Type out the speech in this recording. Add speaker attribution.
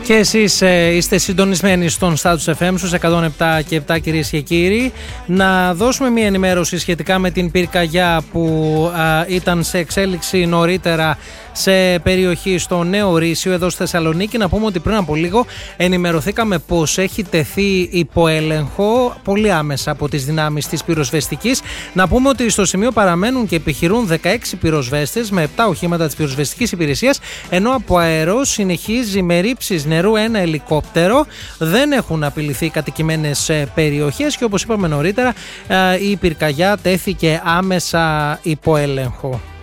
Speaker 1: Και εσείς είστε συντονισμένοι στον Status FM στους 107 και 7, κυρίες και κύριοι. Να δώσουμε μια ενημέρωση σχετικά με την πυρκαγιά που ήταν σε εξέλιξη νωρίτερα σε περιοχή στο Νέο Ρήσιο εδώ στη Θεσσαλονίκη. Να πούμε ότι πριν από λίγο ενημερωθήκαμε πως έχει τεθεί υπό έλεγχο πολύ άμεσα από τις δυνάμεις της πυροσβεστικής. Να πούμε ότι στο σημείο παραμένουν και επιχειρούν 16 πυροσβέστες με 7 οχήματα της πυροσβεστικής υπηρεσίας, ενώ από αερός συνεχίζει με ρήψεις νερού ένα ελικόπτερο. Δεν έχουν απειληθεί κατοικημένες περιοχές και όπως είπαμε νωρίτερα, η πυρκαγιά τέθηκε άμεσα υπό έλεγχο.